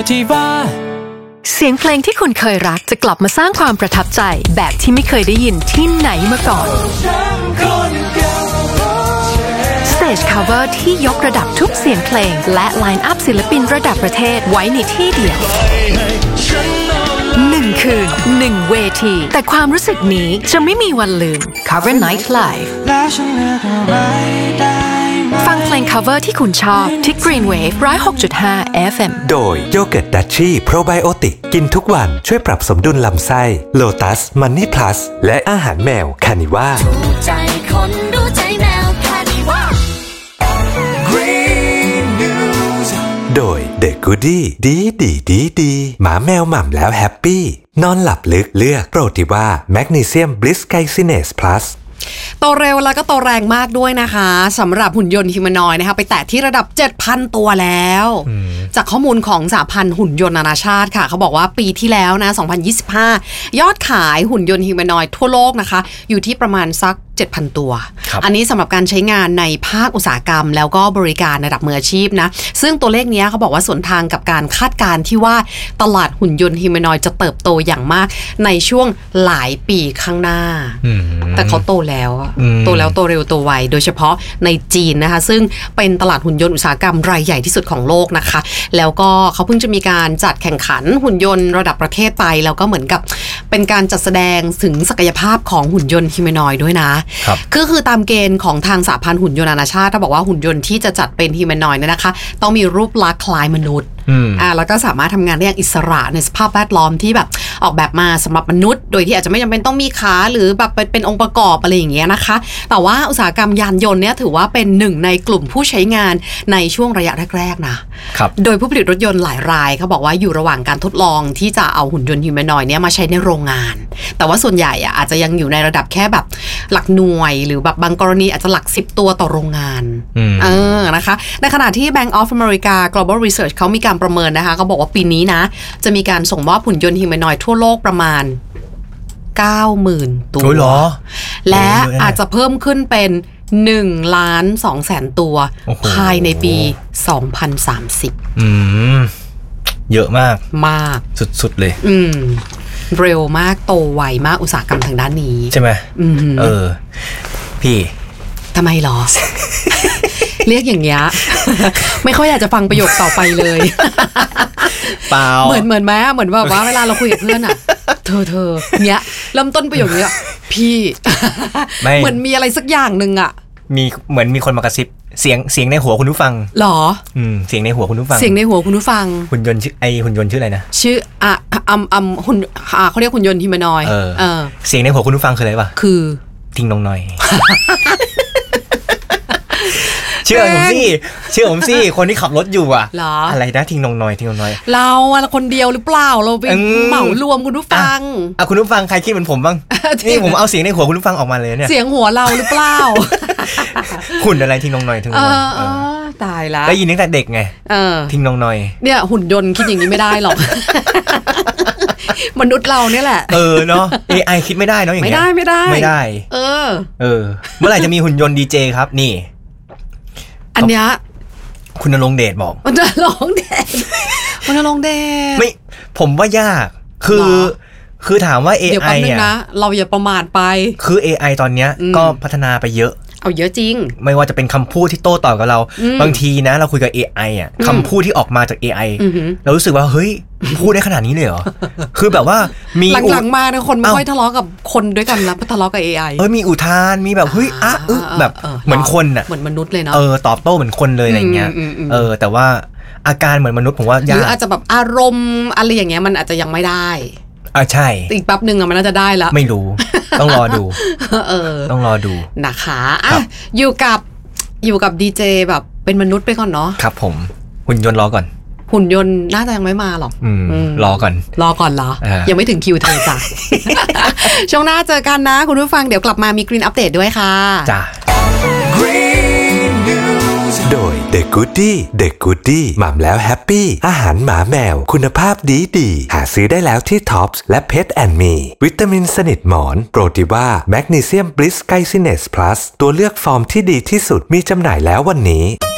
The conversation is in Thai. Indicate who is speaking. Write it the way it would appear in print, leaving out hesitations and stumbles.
Speaker 1: เสียงเพลงที่คุณเคยรักจะกลับมาสร้างความประทับใจแบบที่ไม่เคยได้ยินที่ไหนมาก่อน Stage Cover ที่ยกระดับทุกเสียงเพลงและไลน์อัพศิลปินระดับประเทศไว้ในที่เดียว1 คืน 1 เวทีแต่ความรู้สึกนี้จะไม่มีวันลืม Cover Night Live ฟังเพลง cover ที่คุณชอบที่ Green Wave 106.5 FM
Speaker 2: โดยโยเกิร์ตดัชชี่โปรไบโอติกกินทุกวันช่วยปรับสมดุลลำไส้โลตัสมันนี่พลัสและอาหารแมวคานิว่าใจคนรู้ใจแมวคานิว่า Green News โดย The Goodie ดีหมาแมวหม่ำแล้วแฮปปี้นอนหลับลึกเลือกโปรติว่าแมกนีเซียมบลิสไกซิเนสพลัส
Speaker 3: โตเร็วแล้วก็โตแรงมากด้วยนะคะสำหรับหุ่นยนต์ฮิวแมนอยด์นะคะไปแตะที่ระดับ 7,000 ตัวแล้วจากข้อมูลของสหพันธ์หุ่นยนต์นานาชาติค่ะเขาบอกว่าปีที่แล้วนะ2025ยอดขายหุ่นยนต์ฮิวแมนอยด์ทั่วโลกนะคะอยู่ที่ประมาณสัก 7,000 ตัวอันนี้สำหรับการใช้งานในภาคอุตสาหกรรมแล้วก็บริการระดับมืออาชีพนะซึ่งตัวเลขนี้เขาบอกว่าสวนทางกับการคาดการณ์ที่ว่าตลาดหุ่นยนต์ฮิวแมนอยด์จะเติบโตอย่างมากในช่วงหลายปีข้างหน้าแต่เขาโตแล้วโตเร็วโตไวโดยเฉพาะในจีนนะคะซึ่งเป็นตลาดหุ่นยนต์อุตสาหกรรมรายใหญ่ที่สุดของโลกนะคะแล้วก็เขาเพิ่งจะมีการจัดแข่งขันหุ่นยนต์ระดับประเทศไปแล้วก็เหมือนกับเป็นการจัดแสดงถึงศักยภาพของหุ่นยนต์ฮิวแมนอยด์ด้วยนะก็คือตามเกณฑ์ของทางสหพันธ์หุ่นยนต์นานาชาติถ้าบอกว่าหุ่นยนต์ที่จะจัดเป็นฮิวแมนอยด์เนี่ยนะคะต้องมีรูปลักษณ์คล้ายมนุษย์แล้วก็สามารถทำงานได้อย่างอิสระในสภาพแวดล้อมที่แบบออกแบบมาสำหรับมนุษย์โดยที่อาจจะไม่จำเป็นต้องมีขาหรือแบบเป็นองค์ประกอบอะไรอย่างเงี้ยนะคะแต่ว่าอุตสาหกรรมยานยนต์เนี่ยถือว่าเป็นหนึ่งในกลุ่มผู้ใช้งานในช่วงระยะแรกๆนะโดยผู้ผลิตรถยนต์หลายรายเขาบอกว่าอยู่ระหว่างการทดลองที่จะเอาหุ่นยนต์ฮิวแมนอยด์เนี่ยมาใช้ในโรงงานแต่ว่าส่วนใหญ่อาจจะยังอยู่ในระดับแค่แบบหลักหน่วยหรือแบบบางกรณีอาจจะหลัก10ตัวต่อโรงงานนะคะในขณะที่ Bank of America Global Research เขามีการประเมินนะคะเขาบอกว่าปีนี้นะจะมีการส่งมอบหุ่นยนต์ฮิวแมนอยด์ทั่วโลกประมาณ 90,000 ตัวและอาจจะเพิ่มขึ้นเป็น1,200,000 ตัวภายในปี2030
Speaker 4: เยอะมากสุดๆเลย
Speaker 3: เร็วมากโตไวมากอุตสาหกรรมทางด้านนี้
Speaker 4: ใช่ไหมพี่
Speaker 3: ทำไมหรอ เรียกอย่างเงี้ย ไม่ค่อยอยากจะฟังประโยคต่อไปเลย
Speaker 4: เปล่า
Speaker 3: เหมือนไหมเหมือนแบบว่าเวลาเราคุยกับเพื่อนอะเธอเนี้ยเริ่มต้นประโยคนี้พี่เหมือนมีอะไรสักอย่างนึงอะ
Speaker 4: มีเหมือนมีคนมากระซิบเสียงในหัวคุณผู้ฟัง
Speaker 3: หรอ
Speaker 4: เสียงในหัวคุณผู้ฟัง
Speaker 3: เสียงในหัวคุณผู้ฟัง
Speaker 4: หุ่นยนต์หุ่นยนต์ชื่ออะไรนะ
Speaker 3: ชื่อหุ่นเขาเรียกหุ่นยนต์ฮิวแมนอยด์
Speaker 4: เสียงในหัวคุณผู้ฟังคืออะไรวะ
Speaker 3: คือ
Speaker 4: ทิ้งน้องหน่อยเชื่อผมสิคนที่ขับรถอยู่อะไรนะทิ้งน้องหน่อย
Speaker 3: เราคนเดียวหรือเปล่าเราเป็นเหมารวมคุณผู้ฟัง
Speaker 4: คุณผู้ฟังใครคิดเหมือนผมบ้างนี่ผมเอาเสียงในหัวคุณผู้ฟังออกมาเลยเนี่ย
Speaker 3: เสียงหัวเราหรือเปล่า
Speaker 4: หุ่นอะไรทิ้งน้องหน่อย
Speaker 3: ตายแล้ว
Speaker 4: ได้ยินตั้งแต่เด็กไงทิ้งน้องหน่อย
Speaker 3: เนี่ยหุ่นยนต์คิดอย่างนี้ไม่ได้หรอกมนุษย์เราเนี่ยแหละ
Speaker 4: เนาะ AI คิดไม่ได้เนาะอย่างเงี้ย
Speaker 3: ไม่ได้
Speaker 4: เมื่อไหร่จะมีหุ่นยนต์ดีเจครับนี่
Speaker 3: อันเนี้ย
Speaker 4: คุณณรงค์เดชบอก
Speaker 3: คุณณรงค์เดช
Speaker 4: ไม่ผมว่ายากคือถามว่า AI
Speaker 3: เดี๋ยวแป๊บนึงนะเราอย่าประมาทไป
Speaker 4: คือ AI ตอนเนี้ยก็พัฒนาไปเยอะ
Speaker 3: เอาเยอะจริง
Speaker 4: ไม่ว่าจะเป็นคำพูดที่โต้ตอบกับเราบางทีนะเราคุยกับ AI คำพูดที่ออกมาจาก AI เรารู้สึกว่าเฮ้ยพูดได้ขนาดนี้เลยเหรอคือแบบว่ามี
Speaker 3: หลังๆมาเนี่ยคนไม่ค่อยทะเลาะกับคนด้วยกันแล้วทะเลาะกับ AI
Speaker 4: มีอุทานมีแบบเฮ้ยแบบเหมือนคน
Speaker 3: เหมือนมนุษย์เลยเนาะ
Speaker 4: ตอบโต้เหมือนคนเลยอะไรเงี้ยแต่ว่าอาการเหมือนมนุษย์ผมว่ายาก
Speaker 3: หรืออาจจะแบบอารมณ์อะไรอย่างเงี้ยมันอาจจะยังไม่ได้
Speaker 4: ใช่
Speaker 3: อีกแป๊บนึงมันน่าจะได้แล้ว
Speaker 4: ไม่รู้ต้องรอดูต้องรอดู
Speaker 3: นะคะอยู่กับดีเจแบบเป็นมนุษย์ไปก่อนเนาะ
Speaker 4: ครับผมหุ่นยนต์รอก่อน
Speaker 3: หุ่นยนต์น่าจะยังไม่มาหรอก
Speaker 4: รอก่อน
Speaker 3: เหรอยังไม่ถึงคิวเธอจ้ะ ช่วงหน้าเจอกันนะคุณผู้ฟังเดี๋ยวกลับมามีกรีนอัปเดตด้วยค่ะ
Speaker 4: จ้า
Speaker 2: โดย The Goodie หม่ำแล้วแฮปปี้อาหารหมาแมวคุณภาพดีหาซื้อได้แล้วที่ Tops และ Pet and Me วิตามินสนิทหมอนโปรติว่าแมกนีเซียมบลิสไกซิเนสพลัสตัวเลือกฟอร์มที่ดีที่สุดมีจำหน่ายแล้ววันนี้